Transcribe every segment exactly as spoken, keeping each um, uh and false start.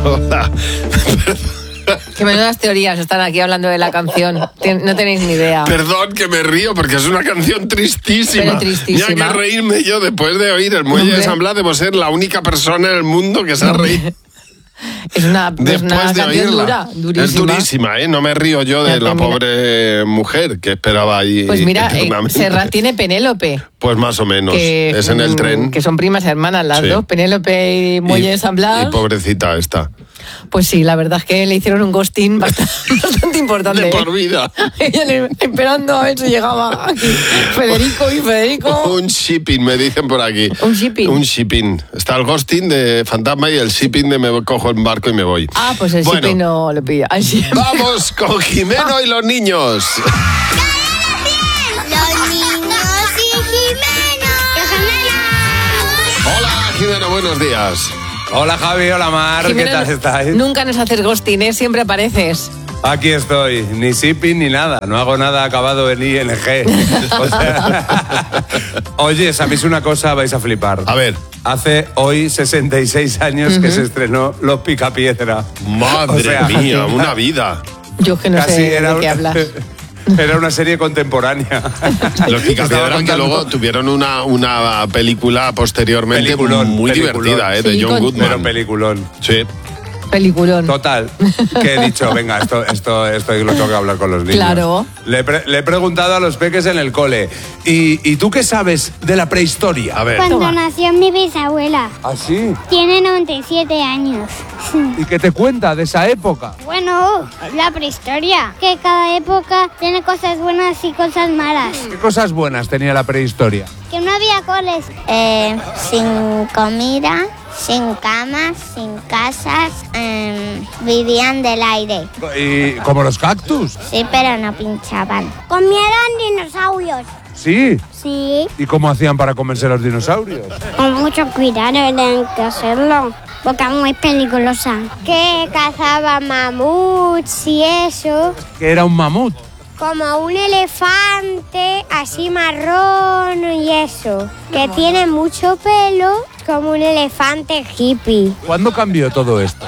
Que menudas teorías están aquí hablando de la canción. No tenéis ni idea. Perdón que me río porque es una canción tristísima. Pero tristísima. Mira que reírme yo después de oír el Muelle de San Blas. Debo ser la única persona en el mundo que se ha reído. Es una, es una de canción oírla. dura, durísima. Es durísima, ¿eh? No me río yo de Ya, la mira. pobre mujer que esperaba ahí. Pues mira, eh, Serrat tiene Penélope. Pues más o menos. Que, es en el tren. Que son primas hermanas las Sí. dos, Penélope y Muelle de San Blas. Y pobrecita esta. Pues sí, la verdad es que le hicieron un ghosting bastante, bastante importante. De por vida. Ella le- esperando a ver si llegaba aquí Federico y Federico. Un shipping, me dicen por aquí. Un shipping. Un shipping. Está el ghosting de Fantasma y el shipping de me cojo el barco y me voy. Ah, pues el Bueno, shipping no lo pilla. Ay, sí. Vamos con Jimeno y los niños. Los niños y Jimeno. Hola, Jimeno, buenos días. Hola Javi, hola Mar, Jimeno, ¿qué tal estáis? Nunca nos haces ghosting, ¿eh? Siempre apareces. Aquí estoy, ni shipping ni nada, no hago nada acabado en I N G. O sea, oye, ¿sabéis una cosa? Vais a flipar. A ver. Hace hoy sesenta y seis años que se estrenó Los Picapiedra. Madre O sea, mía, una vida. Yo que no Casi sé era, de qué hablas. era una serie contemporánea. Los Picapiedra Estaba que contando- luego tuvieron una, una película posteriormente Peliculón, muy peliculón. divertida, ¿eh? De Sí, John con- Goodman. Pero peliculón. Sí. Peliculón. Total, que he dicho, venga, esto, esto, esto lo tengo que hablar con los niños. Claro. Le, he pre- le he preguntado a los peques en el cole, ¿y, ¿y tú qué sabes de la prehistoria? A ver. Cuando Toma. nació mi bisabuela. ¿Ah, sí? Tiene noventa y siete años. ¿Y qué te cuenta de esa época? Bueno, la prehistoria. Que cada época tiene cosas buenas y cosas malas. ¿Qué cosas buenas tenía la prehistoria? Que no había coles. Eh, sin comida, sin camas, sin casas. eh, vivían del aire. ¿Y como los cactus? Sí, pero no pinchaban. Comieron dinosaurios. Sí. Sí. ¿Y cómo hacían para comerse los dinosaurios? Con mucho cuidado tienen que hacerlo. Porque es muy peligrosa. Que cazaban mamuts y eso. Que era un mamut. Como un elefante así marrón y eso. Que tiene mucho pelo como un elefante hippie. ¿Cuándo cambió todo esto?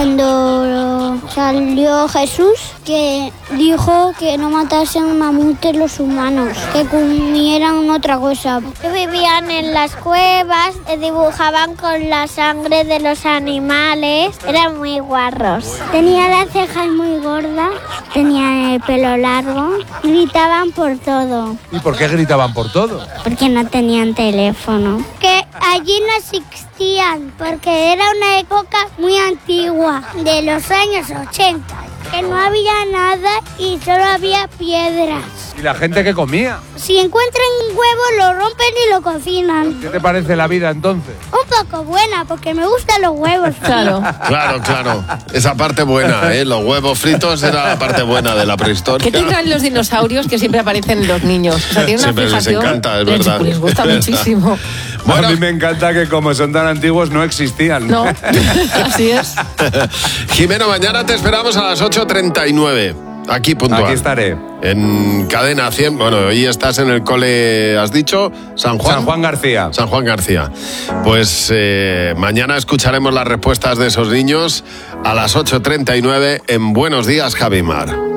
Cuando salió Jesús, que dijo que no matasen mamutes los humanos, que comieran otra cosa. Que vivían en las cuevas, eh, dibujaban con la sangre de los animales, eran muy guarros. Tenía las cejas muy gordas, tenía el pelo largo, gritaban por todo, ¿Y por qué gritaban por todo? porque no tenían teléfono. Que allí no existían, porque era una época muy antigua, de los años ochenta, que no había nada y solo había piedras. ¿Y la gente que comía? Si encuentran un huevo, lo rompen y lo cocinan. ¿Qué te parece la vida entonces? Un poco buena, porque me gustan los huevos. Claro. Claro, claro. Esa parte buena, ¿eh? Los huevos fritos era la parte buena de la prehistoria. ¿Qué tendrán los dinosaurios que siempre aparecen en los niños? O sea, tienen una Siempre les fijación. encanta, es les- verdad. Les gusta Es verdad. muchísimo. Bueno. A mí me encanta que como son tan antiguos no existían. No, así es. Jimeno, mañana te esperamos a las ocho treinta y nueve. Aquí puntual. Aquí estaré. En Cadena cien. Bueno, hoy estás en el cole, has dicho, San Juan. San Juan García. San Juan García. Pues eh, mañana escucharemos las respuestas de esos niños a las ocho treinta y nueve en Buenos Días, Javi Mar.